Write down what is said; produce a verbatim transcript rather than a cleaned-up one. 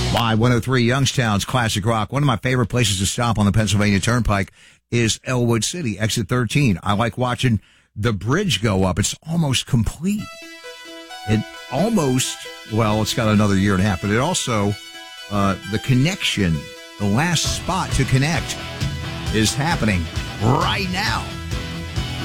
Y one oh three Youngstown's Classic Rock. One of my favorite places to stop on the Pennsylvania Turnpike is Elwood City, exit thirteen. I like watching the bridge go up. It's almost complete. It almost, well, it's got another year and a half, but it also, uh, the connection, the last spot to connect is happening right now.